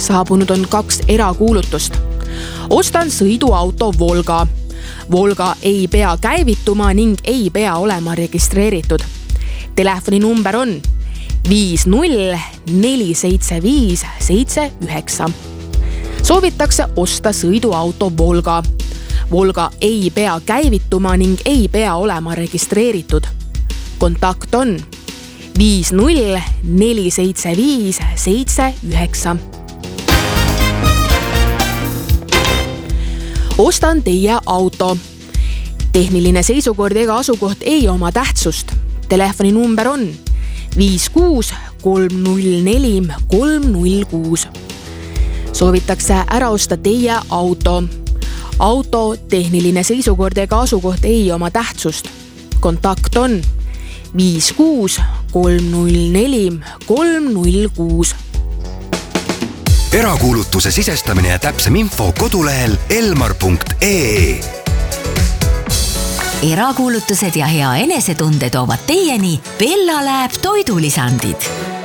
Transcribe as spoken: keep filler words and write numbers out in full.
Saabunud on kaks erakuulutust. Ostan sõiduauto Volga. Volga ei pea käivituma ning ei pea olema registreeritud. Telefoni number on viis null neli seitse viis seitse üheksa. Soovitakse osta sõiduauto Volga. Volga ei pea käivituma ning ei pea olema registreeritud. Kontakt on viis null neli seitse viis seitse üheksa. Ostan teie auto. Tehniline seisukord ega asukoht ei oma tähtsust. Telefoni number on viis kuus kolm null neli kolm null kuus. Soovitakse ära osta teie auto. Auto tehniline seisukord ega asukoht ei oma tähtsust. Kontakt on viis kuus kolm null neli kolm null kuus. Erakuulutuse sisestamine ja täpsem info kodulehel elmar punkt ee. Erakuulutused ja hea enesetunde toovad teieni Bella Lab toidulisandid.